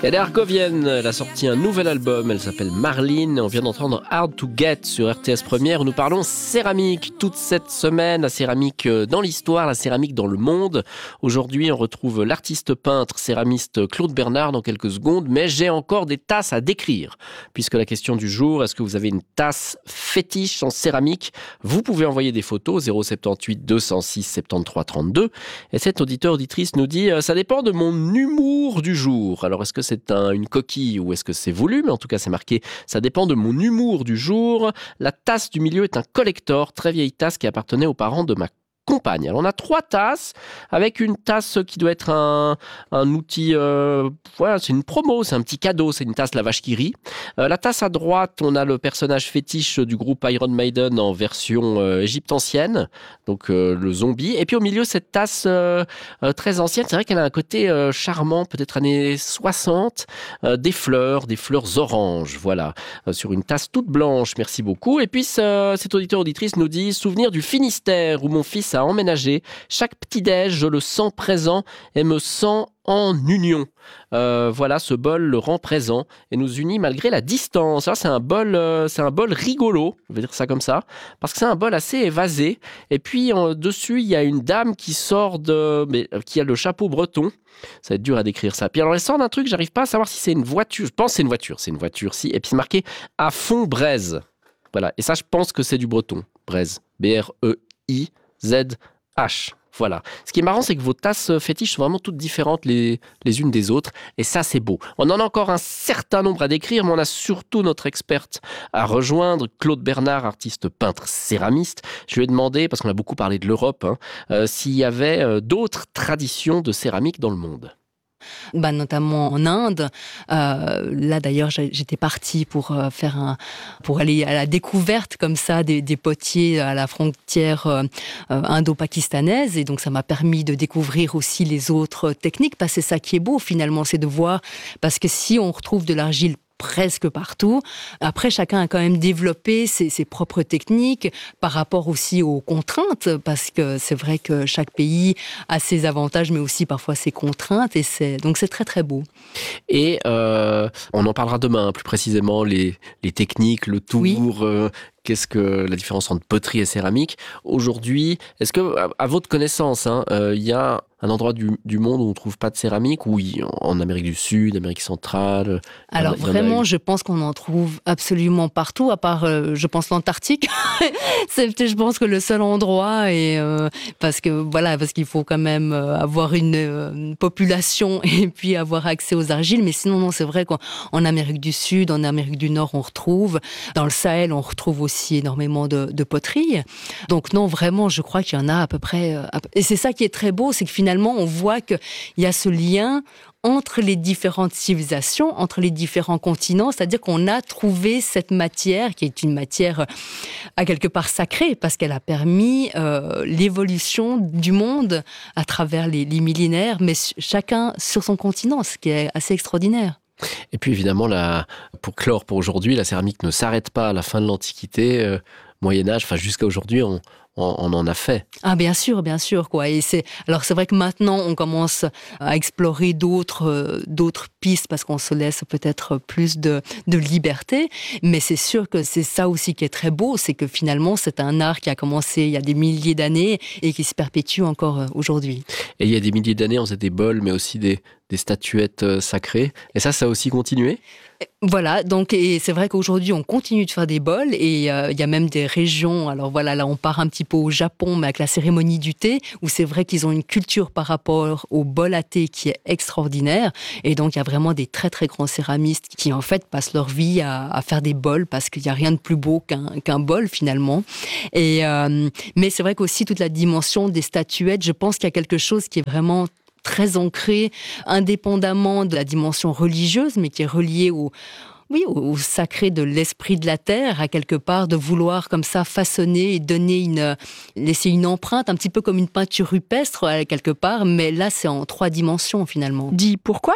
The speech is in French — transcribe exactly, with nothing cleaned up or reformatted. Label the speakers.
Speaker 1: Elle est argovienne, elle a sorti un nouvel album, elle s'appelle Marlene. On vient d'entendre Hard to Get sur R T S Première où nous parlons céramique toute cette semaine, la céramique dans l'histoire, la céramique dans le monde. Aujourd'hui, on retrouve l'artiste peintre céramiste Claude Bernard dans quelques secondes, mais j'ai encore des tasses à décrire. Puisque la question du jour, est-ce que vous avez une tasse fétiche en céramique? Vous pouvez envoyer des photos zéro sept huit deux zéro six soixante-treize trente-deux. Et cet auditeur auditrice nous dit « Ça dépend de mon humour du jour ». Alors, est-ce que c'est un, une coquille ou est-ce que c'est voulu? Mais en tout cas, c'est marqué « Ça dépend de mon humour du jour ». La tasse du milieu est un collector, très vieille tasse qui appartenait aux parents de ma compagne. Alors, on a trois tasses avec une tasse qui doit être un, un outil, euh, voilà, c'est une promo, c'est un petit cadeau, c'est une tasse la vache qui rit. Euh, la tasse à droite, on a le personnage fétiche du groupe Iron Maiden en version euh, égypte ancienne, donc euh, le zombie. Et puis au milieu, cette tasse euh, euh, très ancienne, c'est vrai qu'elle a un côté euh, charmant, peut-être années soixante, euh, des fleurs, des fleurs oranges, voilà, euh, sur une tasse toute blanche, merci beaucoup. Et puis ce, cet auditeur auditrice nous dit « Souvenir du Finistère où mon fils à emménager. Chaque petit-déj, je le sens présent et me sens en union. Euh, voilà, ce bol le rend présent et nous unit malgré la distance. Alors, c'est un bol, euh, c'est un bol rigolo, je vais dire ça comme ça, parce que c'est un bol assez évasé. Et puis en, dessus, il y a une dame qui sort de, mais qui a le chapeau breton. Ça va être dur à décrire ça. Puis alors, elle sort d'un truc, j'arrive pas à savoir si c'est une voiture. Je pense que c'est une voiture, c'est une voiture, si. Et puis c'est marqué à fond braise. Voilà. Et ça, je pense que c'est du breton. Braise. B R E I Z H. Voilà. Ce qui est marrant, c'est que vos tasses fétiches sont vraiment toutes différentes les, les unes des autres. Et ça, c'est beau. On en a encore un certain nombre à décrire, mais on a surtout notre experte à rejoindre, Claude Bernard, artiste peintre céramiste. Je lui ai demandé, parce qu'on a beaucoup parlé de l'Europe, hein, euh, s'il y avait euh, d'autres traditions de céramique dans le monde.
Speaker 2: Bah, notamment en Inde. Euh, là, d'ailleurs, j'étais partie pour euh, faire un, pour aller à la découverte comme ça des, des potiers à la frontière euh, indo-pakistanaise. Et donc, ça m'a permis de découvrir aussi les autres techniques. Parce que c'est ça qui est beau, finalement, c'est de voir. Parce que si on retrouve de l'argile presque partout. Après, chacun a quand même développé ses, ses propres techniques par rapport aussi aux contraintes, parce que c'est vrai que chaque pays a ses avantages, mais aussi parfois ses contraintes, et c'est, donc c'est très très beau.
Speaker 1: Et euh, on en parlera demain, plus précisément, les, les techniques, le tour, oui. euh, qu'est-ce que la différence entre poterie et céramique. Aujourd'hui, est-ce que, à, à votre connaissance, hein, euh, il y a un endroit du, du monde où on ne trouve pas de céramique, ou en Amérique du Sud, Amérique centrale?
Speaker 2: Alors vraiment, a... je pense qu'on en trouve absolument partout, à part, euh, je pense, l'Antarctique. C'est, je pense que le seul endroit, et euh, parce que voilà, parce qu'il faut quand même avoir une, une population et puis avoir accès aux argiles. Mais sinon, non, c'est vrai qu'en en Amérique du Sud, en Amérique du Nord, on retrouve. Dans le Sahel, on retrouve aussi énormément de, de poterie. Donc non, vraiment, je crois qu'il y en a à peu près. Et c'est ça qui est très beau, c'est que finalement, on voit qu'il y a ce lien entre les différentes civilisations, entre les différents continents, c'est-à-dire qu'on a trouvé cette matière, qui est une matière à quelque part sacrée, parce qu'elle a permis euh, l'évolution du monde à travers les, les millénaires, mais chacun sur son continent, ce qui est assez extraordinaire.
Speaker 1: Et puis évidemment, la, pour clore pour aujourd'hui, la céramique ne s'arrête pas à la fin de l'Antiquité, euh, Moyen-Âge, enfin jusqu'à aujourd'hui, on... On, on en a fait.
Speaker 2: Ah bien sûr, bien sûr quoi. Et c'est alors c'est vrai que maintenant on commence à explorer d'autres euh, d'autres pistes parce qu'on se laisse peut-être plus de de liberté. Mais c'est sûr que c'est ça aussi qui est très beau, c'est que finalement c'est un art qui a commencé il y a des milliers d'années et qui se perpétue encore aujourd'hui.
Speaker 1: Et il y a des milliers d'années, on faisait des bols, mais aussi des des statuettes sacrées. Et ça, ça a aussi continué.
Speaker 2: Voilà, donc et c'est vrai qu'aujourd'hui on continue de faire des bols et euh, il y a même des régions, alors voilà, là on part un petit peu au Japon mais avec la cérémonie du thé où c'est vrai qu'ils ont une culture par rapport au bol à thé qui est extraordinaire et donc il y a vraiment des très très grands céramistes qui en fait passent leur vie à, à faire des bols parce qu'il n'y a rien de plus beau qu'un, qu'un bol finalement. Et, euh, mais c'est vrai qu'aussi toute la dimension des statuettes, je pense qu'il y a quelque chose qui est vraiment très ancré, indépendamment de la dimension religieuse, mais qui est relié au, oui, au, au sacré de l'esprit de la terre, à quelque part, de vouloir comme ça façonner et donner une, laisser une empreinte, un petit peu comme une peinture rupestre, quelque part, mais là, c'est en trois dimensions, finalement.
Speaker 3: Dis pourquoi ?